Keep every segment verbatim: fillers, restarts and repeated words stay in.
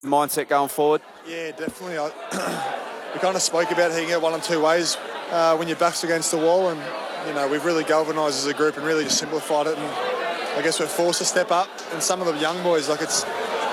mindset going forward? Yeah, definitely. I, we kind of spoke about how you can get one or two ways uh, when your back's against the wall, and you know we've really galvanised as a group and really just simplified it. And I guess we're forced to step up. And some of the young boys, like it's,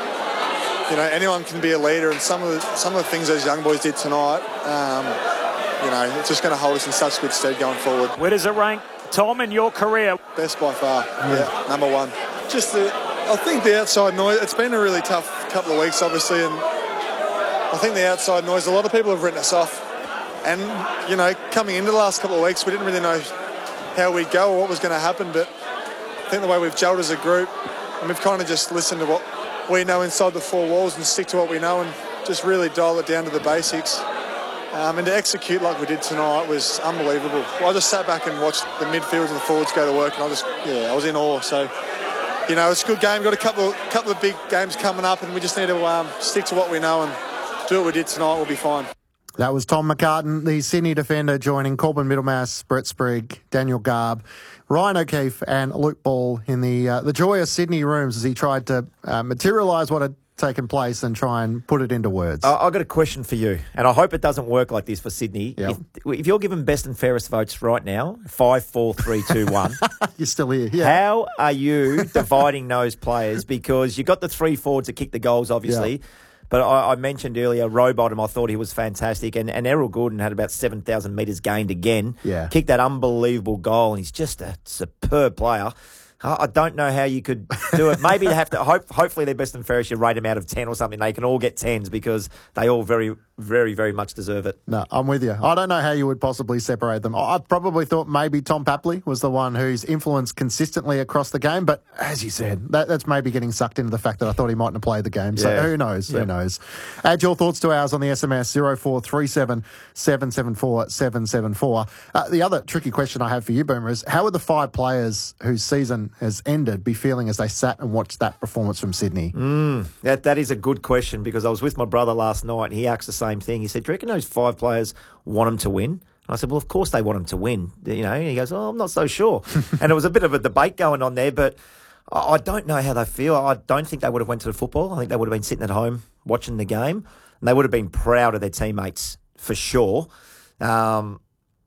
you know, anyone can be a leader, and some of the some of the things those young boys did tonight, um, you know, it's just going to hold us in such good stead going forward. Where does it rank, Tom, in your career? Best by far. Yeah, yeah, number one. Just the, I think the outside noise. It's been a really tough couple of weeks, obviously, and I think the outside noise. A lot of people have written us off, and you know, coming into the last couple of weeks, we didn't really know how we'd go or what was going to happen, but I think the way we've gelled as a group, and we've kind of just listened to what we know inside the four walls and stick to what we know and just really dial it down to the basics. Um, and to execute like we did tonight was unbelievable. I just sat back and watched the midfielders and the forwards go to work, and I just, yeah, I was in awe. So, you know, it's a good game. Got a couple of, couple of big games coming up, and we just need to um, stick to what we know and do what we did tonight. We'll be fine. That was Tom McCartan, the Sydney defender, joining Corbin Middlemass, Brett Sprigg, Daniel Garb, Ryan O'Keefe and Luke Ball in the uh, the joyous Sydney rooms as he tried to uh, materialise what had taken place and try and put it into words. Uh, I've got a question for you, and I hope it doesn't work like this for Sydney. Yep. If, if you're given best and fairest votes right now, five, four, three, two, one. You're still here. Yeah. How are you dividing those players? Because you got the three forwards that kick the goals, obviously. Yep. But I, I mentioned earlier, Rowbottom, I thought he was fantastic. And, and Errol Gordon had about seven thousand metres gained again. Yeah. Kicked that unbelievable goal, and he's just a superb player. I, I don't know how you could do it. Maybe you have to, hope, hopefully they're best and fairest, you rate them out of ten or something. They can all get tens because they all very, very, very much deserve it. No, I'm with you. I don't know how you would possibly separate them. I probably thought maybe Tom Papley was the one who's influenced consistently across the game, but as you said, that, that's maybe getting sucked into the fact that I thought he mightn't have played the game. So Yeah. who knows? Yep. Who knows? Add your thoughts to ours on the S M S zero four three seven, seven seven four, seven seven four. Uh, the other tricky question I have for you, Boomer, is how would the five players whose season has ended be feeling as they sat and watched that performance from Sydney? Mm, that that is a good question, because I was with my brother last night and he asked the same thing. He said, do you reckon those five players want them to win? And I said, well, of course they want them to win. You know, and he goes, oh, I'm not so sure. And it was a bit of a debate going on there, but I, I don't know how they feel. I don't think they would have went to the football. I think they would have been sitting at home watching the game, and they would have been proud of their teammates for sure. Um,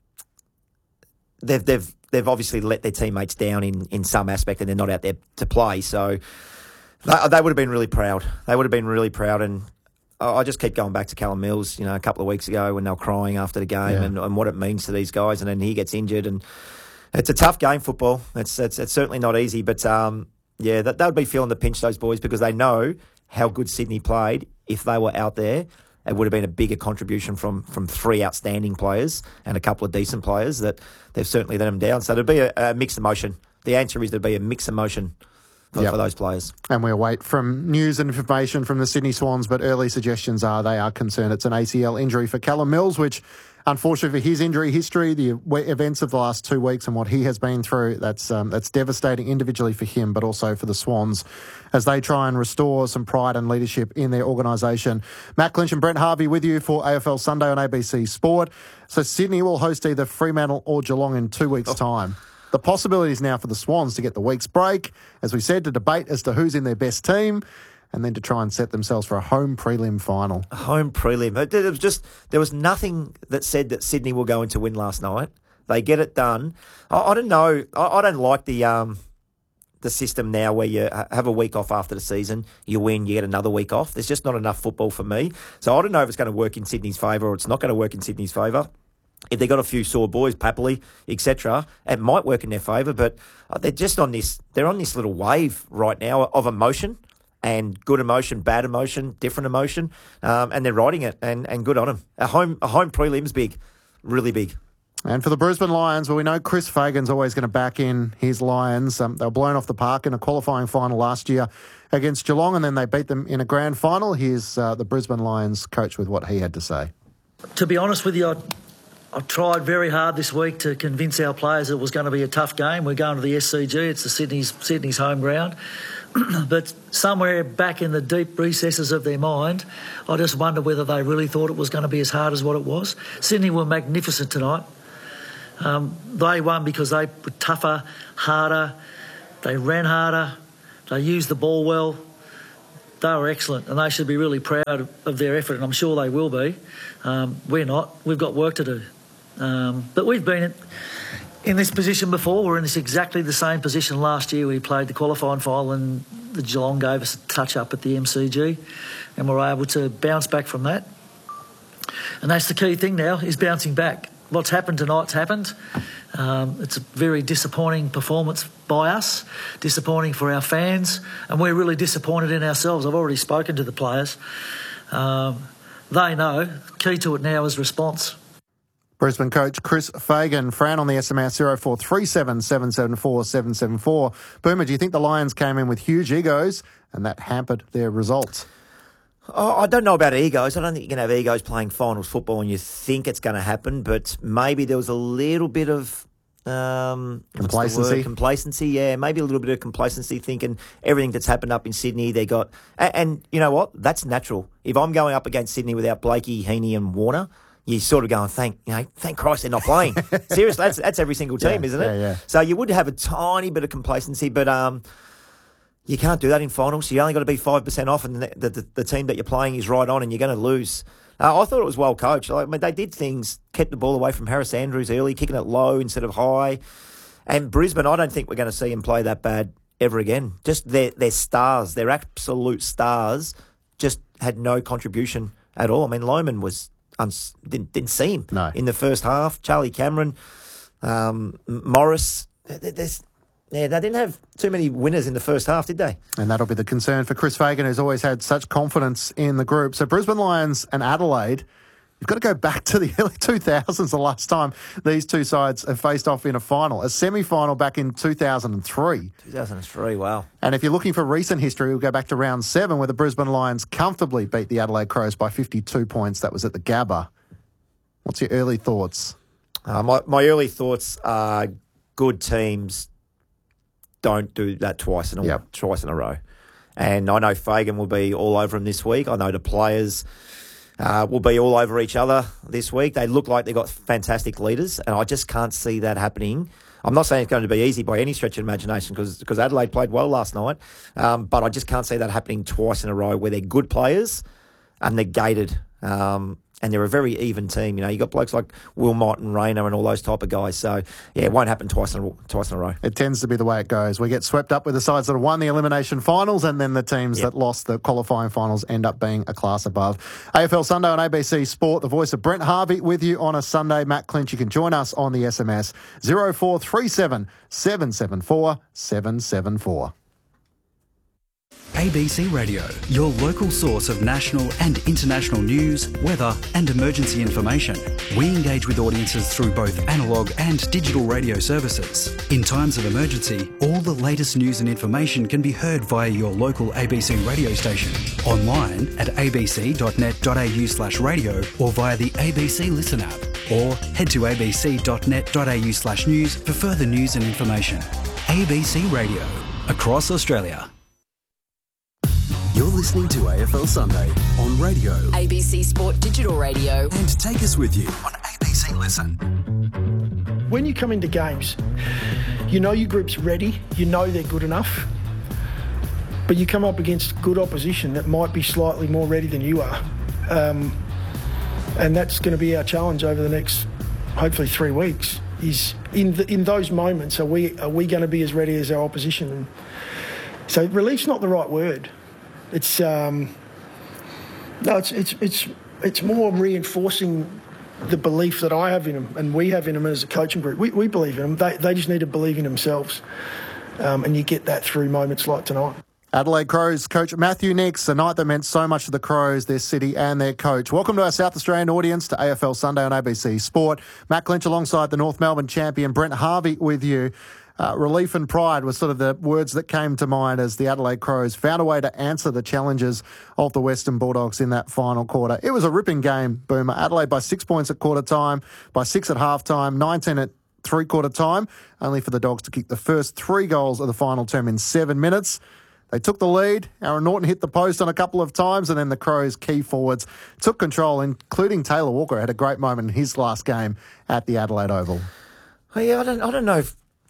they've they've they've obviously let their teammates down in, in some aspect, and they're not out there to play. So they, they would have been really proud. They would have been really proud. And I I just keep going back to Callum Mills, you know, a couple of weeks ago when they were crying after the game, Yeah. and, and what it means to these guys. And then he gets injured, and it's a tough game, football. It's it's, it's certainly not easy. But, um, yeah, that, they would be feeling the pinch, those boys, because they know how good Sydney played. If they were out there, it would have been a bigger contribution from from three outstanding players and a couple of decent players that they've certainly let them down. So there'd be a, a mixed emotion. The answer is there'd be a mixed emotion for, Yep. for those players. And we await from news and information from the Sydney Swans, but early suggestions are they are concerned it's an A C L injury for Callum Mills, which, unfortunately for his injury history, the events of the last two weeks and what he has been through, that's um, that's devastating individually for him, but also for the Swans as they try and restore some pride and leadership in their organisation. Matt Clinch and Brent Harvey with you for A F L Sunday on A B C Sport. So Sydney will host either Fremantle or Geelong in two weeks' time. The possibilities now for the Swans to get the week's break, as we said, to debate as to who's in their best team, and then to try and set themselves for a home prelim final. A home prelim. It, it was just, there was nothing that said that Sydney were going to win last night. They get it done. I, I don't know. I, I don't like the um the system now where you ha- have a week off after the season, you win, you get another week off. There's just not enough football for me. So I don't know if it's going to work in Sydney's favour or it's not going to work in Sydney's favour. If they got a few sore boys, Papley, et cetera, it might work in their favour. But they're just on this. They're on this little wave right now of emotion, and good emotion, bad emotion, different emotion, um, and they're riding it. And, and good on them. A home a home prelim's big, really big. And for the Brisbane Lions, well, we know Chris Fagan's always going to back in his Lions. Um, they were blown off the park in a qualifying final last year against Geelong, and then they beat them in a grand final. Here's uh, the Brisbane Lions coach with what he had to say. To be honest with you, I, I tried very hard this week to convince our players it was going to be a tough game. We're going to the S C G. It's the Sydney's, Sydney's home ground. But somewhere back in the deep recesses of their mind, I just wonder whether they really thought it was going to be as hard as what it was. Sydney were magnificent tonight. Um, they won because they were tougher, harder, they ran harder, they used the ball well. they were excellent, and they should be really proud of, of their effort, and I'm sure they will be. Um, we're not. We've got work to do. Um, but we've been in, in this position before. We're in this exactly the same position last year. We played the qualifying final and the Geelong gave us a touch-up at the M C G, and we were able to bounce back from that. And that's the key thing now, is bouncing back. What's happened tonight's happened. Um, it's a very disappointing performance by us, disappointing for our fans, and we're really disappointed in ourselves. I've already spoken to the players. Um, they know. Key to it now is response. Brisbane coach Chris Fagan, Fran on the S M S zero four three seven, seven seven four, seven seven four. Boomer, do you think the Lions came in with huge egos and that hampered their results? Oh, I don't know about egos. I don't think you can have egos playing finals football and you think it's going to happen, but maybe there was a little bit of um, complacency. Complacency, yeah. Maybe a little bit of complacency, thinking everything that's happened up in Sydney, they got... And, and you know what? That's natural. If I'm going up against Sydney without Blakey, Heaney and Warner, you're sort of going, thank you know, thank Christ they're not playing. Seriously, that's, that's every single team, yeah, isn't it? Yeah, yeah. So you would have a tiny bit of complacency, but... Um, You can't do that in finals. You only got to be five percent off, and the, the, the team that you're playing is right on, and you're going to lose. Uh, I thought it was well coached. Like, I mean, they did things, kept the ball away from Harris Andrews early, kicking it low instead of high. And Brisbane, I don't think we're going to see them play that bad ever again. Just their, their stars, their absolute stars, just had no contribution at all. I mean, Lohman was uns- didn't, didn't see him no. in the first half. Charlie Cameron, um, Morris, there's... Yeah, they didn't have too many winners in the first half, did they? And that'll be the concern for Chris Fagan, who's always had such confidence in the group. So Brisbane Lions and Adelaide, you've got to go back to the early two thousands, the last time these two sides have faced off in a final. A semi-final back in two thousand three. two thousand three, wow. And if you're looking for recent history, we'll go back to round seven, where the Brisbane Lions comfortably beat the Adelaide Crows by fifty-two points. That was at the Gabba. What's your early thoughts? Uh, my, my early thoughts are good teams don't do that twice in a yep. twice in a row. And I know Fagan will be all over him this week. I know the players uh, will be all over each other this week. They look like they've got fantastic leaders, and I just can't see that happening. I'm not saying it's going to be easy by any stretch of imagination, because because Adelaide played well last night, um, but I just can't see that happening twice in a row where they're good players and they're gated. Um, and they're a very even team. You know, you got blokes like Wilmot and Rayner and all those type of guys. So, yeah, it won't happen twice in a, twice in a row. It tends to be the way it goes. We get swept up with the sides that have won the elimination finals, and then the teams yep. that lost the qualifying finals end up being a class above. A F L Sunday on A B C Sport. The voice of Brent Harvey with you on a Sunday. Matt Clinch, you can join us on the S M S zero four three seven, seven seven four, seven seven four. A B C Radio, your local source of national and international news, weather and emergency information. We engage with audiences through both analogue and digital radio services. In times of emergency, all the latest news and information can be heard via your local A B C radio station, online at abc.net.au slash radio or via the A B C Listen app, or head to abc.net.au slash news for further news and information. A B C Radio, across Australia. You're listening to A F L Sunday on radio, A B C Sport Digital Radio, and take us with you on A B C Listen. When you come into games, you know your group's ready, you know they're good enough, but you come up against good opposition that might be slightly more ready than you are. Um, and that's going to be our challenge over the next, hopefully, three weeks, is in the, in those moments, are we, are we going to be as ready as our opposition? And so relief's not the right word. It's um, no, it's it's it's it's more reinforcing the belief that I have in them and we have in them as a coaching group. We we believe in them. They they just need to believe in themselves, um, and you get that through moments like tonight. Adelaide Crows coach Matthew Nicks, a night that meant so much to the Crows, their city and their coach. Welcome to our South Australian audience to A F L Sunday on A B C Sport. Matt Clinch alongside the North Melbourne champion Brent Harvey with you. Uh, relief and pride was sort of the words that came to mind as the Adelaide Crows found a way to answer the challenges of the Western Bulldogs in that final quarter. It was a ripping game, Boomer. Adelaide by six points at quarter time, by six at half time, nineteen at three-quarter time, only for the Dogs to kick the first three goals of the final term in seven minutes. They took the lead. Aaron Norton hit the post on a couple of times, and then the Crows' key forwards took control, including Taylor Walker, had a great moment in his last game at the Adelaide Oval. Oh, yeah, I don't, I don't know if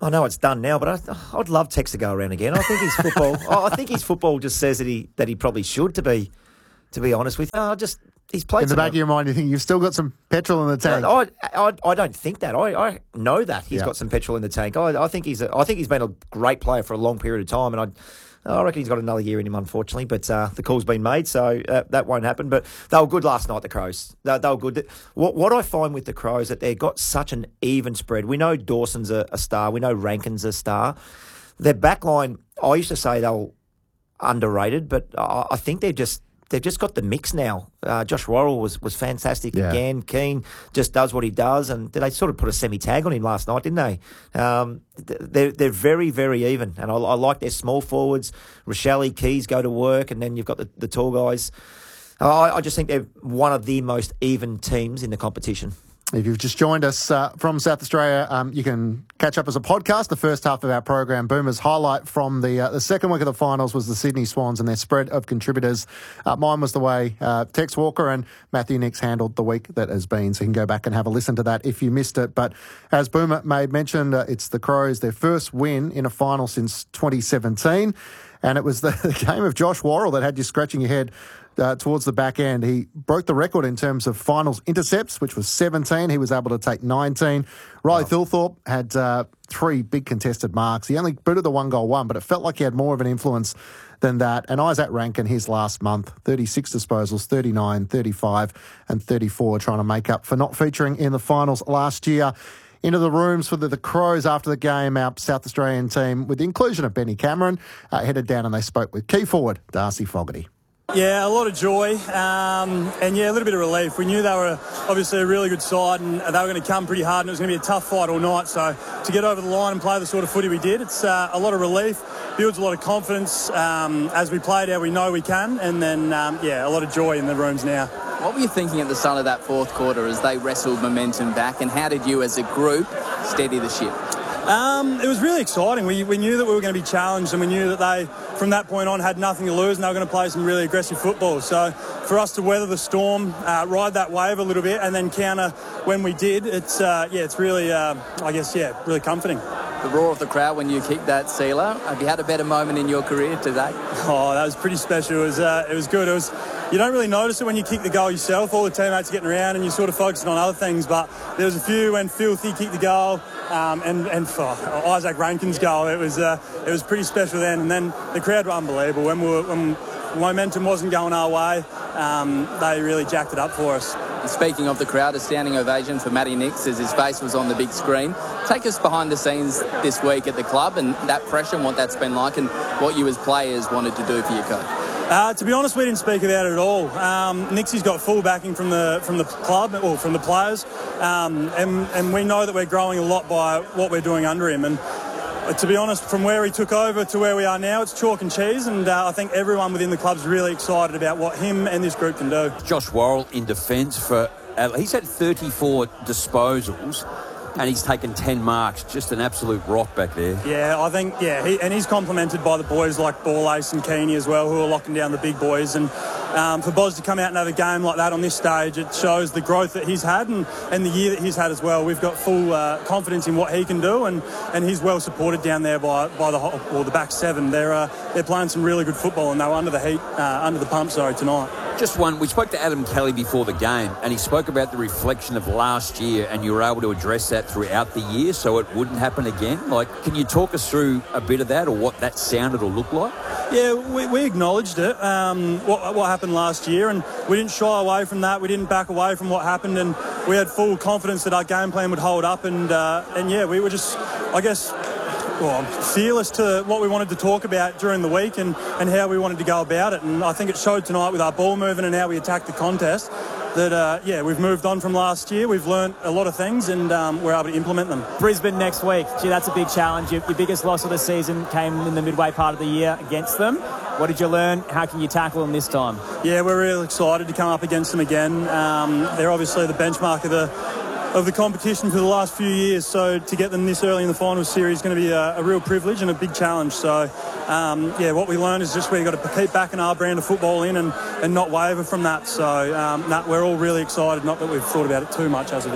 I know it's done now, but I, I'd love Tex to go around again. I think his football. I think his football just says that he that he probably should. To be, to be honest with you, I just he's played. In the back of your mind, you think you've still got some petrol in the tank. I, I, I don't think that. I, I know that he's yeah. got some petrol in the tank. I, I think he's. A, I think he's been a great player for a long period of time, and I. I reckon he's got another year in him, unfortunately, but uh, the call's been made, so uh, that won't happen. But they were good last night, the Crows. They, they were good. What, what I find with the Crows that they've got such an even spread. We know Dawson's a, a star. We know Rankin's a star. Their backline, I used to say they were underrated, but I, I think they've just they've just got the mix now. Uh, Josh Worrell was, was fantastic yeah. again. Keane just does what he does, and they sort of put a semi-tag on him last night, didn't they? Um, they're, they're very, very even, and I, I like their small forwards. Rochelle, Keys go to work, and then you've got the, the tall guys. I, I just think they're one of the most even teams in the competition. If you've just joined us uh, from South Australia, um, you can catch up as a podcast. The first half of our program, Boomer's highlight from the uh, the second week of the finals was the Sydney Swans and their spread of contributors. Uh, mine was the way uh, Tex Walker and Matthew Nicks handled the week that has been. So you can go back and have a listen to that if you missed it. But as Boomer made mention, uh, it's the Crows, their first win in a final since twenty seventeen. And it was the, the game of Josh Worrell that had you scratching your head uh, towards the back end. He broke the record in terms of finals intercepts, which was seventeen. He was able to take nineteen. Riley wow. Thilthorpe had uh, three big contested marks. He only booted the one goal one, but it felt like he had more of an influence than that. And Isaac Rankin, his last month, thirty-six disposals, thirty-nine, thirty-five and thirty-four, trying to make up for not featuring in the finals last year. Into the rooms for the, the Crows after the game, our South Australian team, with the inclusion of Benny Cameron, uh, headed down and they spoke with key forward Darcy Fogarty. Yeah, a lot of joy um, and, yeah, a little bit of relief. We knew they were obviously a really good side and they were going to come pretty hard and it was going to be a tough fight all night. So to get over the line and play the sort of footy we did, it's uh, a lot of relief, builds a lot of confidence. Um, as we played out, we know we can. And then, um, yeah, a lot of joy in the rooms now. What were you thinking at the start of that fourth quarter as they wrestled momentum back, and how did you as a group steady the ship? Um, it was really exciting. We, we knew that we were going to be challenged, and we knew that they, from that point on, had nothing to lose and they were going to play some really aggressive football. So for us to weather the storm, uh, ride that wave a little bit and then counter when we did, it's, uh, yeah, it's really, uh, I guess, yeah, really comforting. The roar of the crowd when you kicked that sealer. Have you had a better moment in your career today? Oh, that was pretty special. It was, uh, it was good. It was, you don't really notice it when you kick the goal yourself. All the teammates are getting around and you're sort of focusing on other things. But there was a few when Filthy kicked the goal um, and, and oh, Isaac Rankin's goal. It was, uh, it was pretty special then. And then the crowd were unbelievable. When, we were, when momentum wasn't going our way, um, they really jacked it up for us. Speaking of the crowd, a standing ovation for Matty Nicks as his face was on the big screen. Take us behind the scenes this week at the club and that pressure and what that's been like and what you as players wanted to do for your coach. Uh, to be honest, we didn't speak about it at all. Um, Nixie's got full backing from the from the club or from the players, um, and, and we know that we're growing a lot by what we're doing under him. And uh, to be honest, from where he took over to where we are now, it's chalk and cheese. And uh, I think everyone within the club's really excited about what him and this group can do. Josh Worrell in defence for uh, he's had thirty-four disposals. And he's taken ten marks, just an absolute rock back there. Yeah, I think, yeah, he, and he's complemented by the boys like Ball Ace and Keeney as well, who are locking down the big boys. And um, for Boz to come out and have a game like that on this stage, it shows the growth that he's had and, and the year that he's had as well. We've got full uh, confidence in what he can do, and, and he's well supported down there by by the whole, or the back seven. They're uh, they're playing some really good football, and they were under the heat, uh, under the pump, sorry, tonight. Just one, we spoke to Adam Kelly before the game, and he spoke about the reflection of last year, and you were able to address that throughout the year so it wouldn't happen again. Like, can you talk us through a bit of that or what that sounded or looked like? Yeah, we, we acknowledged it, um, what, what happened last year, and we didn't shy away from that. We didn't back away from what happened, and we had full confidence that our game plan would hold up, and, uh, and yeah, we were just, I guess, well, fearless to what we wanted to talk about during the week and, and how we wanted to go about it. And I think it showed tonight with our ball movement and how we attacked the contest that, uh, yeah, we've moved on from last year. We've learnt a lot of things and um, we're able to implement them. Brisbane next week. Gee, that's a big challenge. Your, your biggest loss of the season came in the midway part of the year against them. What did you learn? How can you tackle them this time? Yeah, we're really excited to come up against them again. Um, they're obviously the benchmark of the of the competition for the last few years, so to get them this early in the final series is going to be a, a real privilege and a big challenge. So um, yeah, what we learned is just we've got to keep backing our brand of football in and, and not waver from that. So um, that, we're all really excited, not that we've thought about it too much as of yet.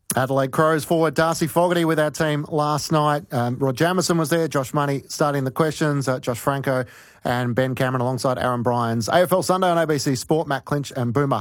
Adelaide Crows forward Darcy Fogarty with our team last night. Um, Rod Jamieson was there, Josh Money starting the questions, uh, Josh Franco and Ben Cameron alongside Aaron Bryans. A F L Sunday on A B C Sport, Matt Clinch and Boomer